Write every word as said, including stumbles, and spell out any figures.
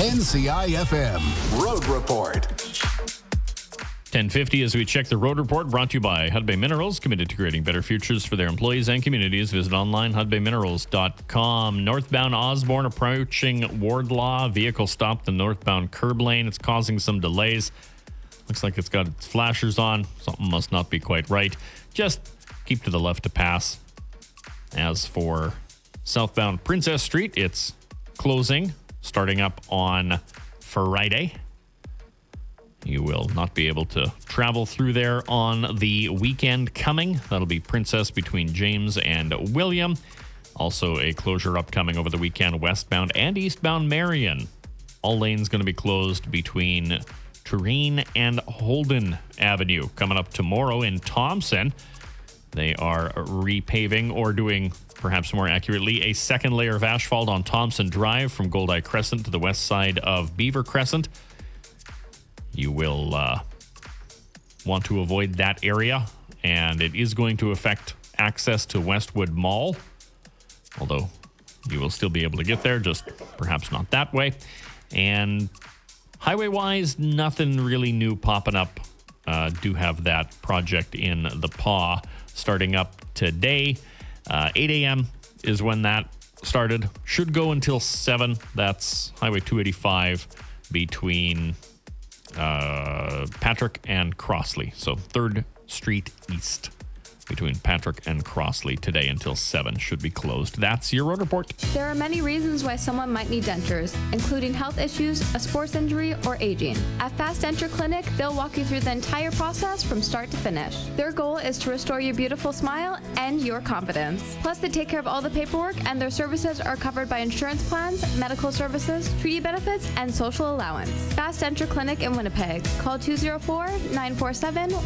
N C I F M Road Report. ten fifty as we check the road report, brought to you by Hudbay Minerals, committed to creating better futures for their employees and communities. Visit online, hudbay minerals dot com. Northbound Osborne approaching Wardlaw. Vehicle stopped the northbound curb lane. It's causing some delays. Looks like it's got its flashers on. Something must not be quite right. Just keep to the left to pass. As for southbound Princess Street, it's closing, starting up on Friday. You will not be able to travel through there on the weekend coming. That'll be Princess between James and William. Also a closure upcoming over the weekend, westbound and eastbound Marion. All lanes going to be closed between Tureen and Holden Avenue. Coming up tomorrow in Thompson, they are repaving, or doing, perhaps more accurately, a second layer of asphalt on Thompson Drive from Goldeye Crescent to the west side of Beaver Crescent. You will uh, want to avoid that area, and it is going to affect access to Westwood Mall, although you will still be able to get there, just perhaps not that way. And highway-wise, nothing really new popping up. Uh, do have that project in the paw starting up today. Uh, eight a.m. is when that started. Should go until seven. That's Highway two eighty-five between Uh, Patrick and Crossley. So third Street East between Patrick and Crossley today until seven should be closed. That's your road report. There are many reasons why someone might need dentures, including health issues, a sports injury, or aging. At Fast Denture Clinic, they'll walk you through the entire process from start to finish. Their goal is to restore your beautiful smile and your confidence. Plus, they take care of all the paperwork, and their services are covered by insurance plans, medical services, treaty benefits, and social allowance. Fast Denture Clinic in Winnipeg. Call two oh four, nine four seven,